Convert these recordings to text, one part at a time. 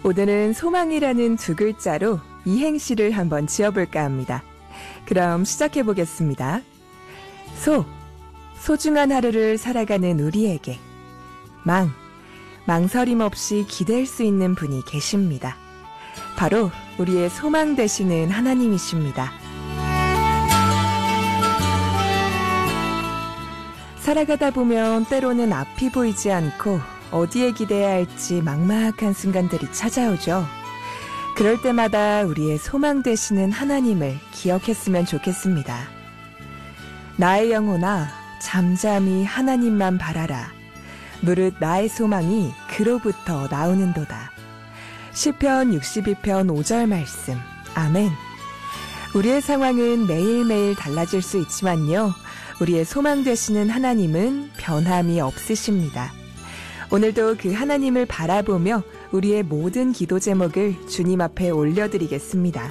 오늘은 소망이라는 두 글자로 이행시를 한번 지어볼까 합니다. 그럼 시작해보겠습니다. 소중한 하루를 살아가는 우리에게. 망설임 없이 기댈 수 있는 분이 계십니다. 바로 우리의 소망 되시는 하나님이십니다. 살아가다 보면 때로는 앞이 보이지 않고 어디에 기대야 할지 막막한 순간들이 찾아오죠. 그럴 때마다 우리의 소망 되시는 하나님을 기억했으면 좋겠습니다. 나의 영혼아, 잠잠히 하나님만 바라라. 무릇 나의 소망이 그로부터 나오는도다. 시편 62편 5절 말씀. 아멘. 우리의 상황은 매일매일 달라질 수 있지만요. 우리의 소망 되시는 하나님은 변함이 없으십니다. 오늘도 그 하나님을 바라보며 우리의 모든 기도 제목을 주님 앞에 올려드리겠습니다.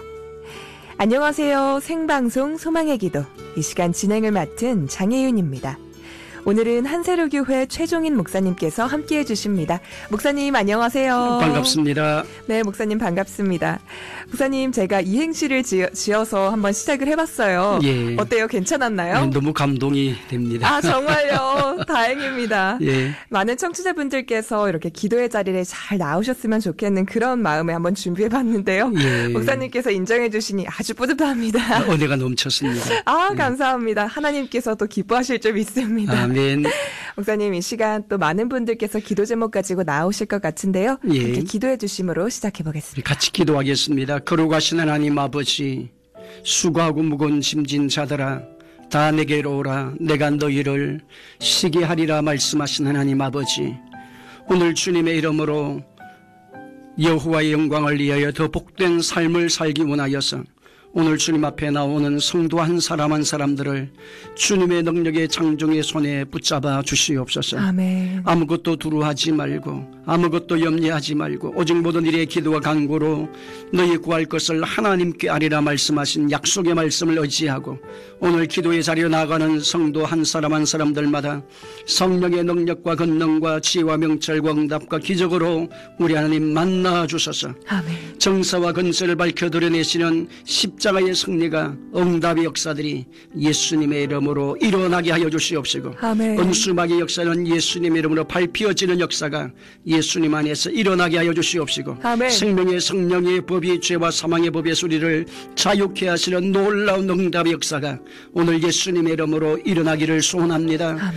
안녕하세요. 생방송 소망의 기도. 이 시간 진행을 맡은 장혜윤입니다. 오늘은 한세로교회 최종인 목사님께서 함께해 주십니다. 목사님 안녕하세요. 반갑습니다. 네, 목사님 반갑습니다. 목사님, 제가 이행시를 지어서 한번 시작을 해봤어요. 예. 어때요? 괜찮았나요? 네, 너무 감동이 됩니다. 아, 정말요? 다행입니다. 예. 많은 청취자분들께서 이렇게 기도의 자리에 잘 나오셨으면 좋겠는 그런 마음에 한번 준비해봤는데요. 예. 목사님께서 인정해 주시니 아주 뿌듯합니다. 은혜가 넘쳤습니다. 아, 감사합니다. 하나님께서도 기뻐하실 줄 믿습니다. 아멘. 목사님, 이 시간 또 많은 분들께서 기도 제목 가지고 나오실 것 같은데요. 예. 이렇게 기도해 주심으로 시작해 보겠습니다. 같이 기도하겠습니다. 거룩하신 하나님 아버지, 수고하고 무거운 짐진 자들아, 다 내게로 오라. 내가 너희를 쉬게 하리라 말씀하신 하나님 아버지, 오늘 주님의 이름으로 여호와의 영광을 위하여 더 복된 삶을 살기 원하여서 오늘 주님 앞에 나오는 성도 한 사람 한 사람들을 주님의 능력의 장종의 손에 붙잡아 주시옵소서. 아멘. 아무것도 두려워하지 말고 아무것도 염려하지 말고 오직 모든 일에 기도와 간구로 너희 구할 것을 하나님께 아리라 말씀하신 약속의 말씀을 의지하고 오늘 기도의 자리에 나가는 성도 한 사람 한 사람들마다 성령의 능력과 권능과 지혜와 명철과 응답과 기적으로 우리 하나님 만나 주소서. 아멘. 정사와 건설을 밝혀 드러내시는 십자가의 승리가 응답의 역사들이 예수님의 이름으로 일어나게 하여 주시옵시고, 아멘. 은수막의 역사는 예수님의 이름으로 밟혀지는 역사가 예수님 안에서 일어나게 하여 주시옵시고, 아멘. 생명의 성령의 법이 죄와 사망의 법의 소리를 자유케 하시는 놀라운 응답의 역사가 오늘 예수님의 이름으로 일어나기를 소원합니다. 아멘.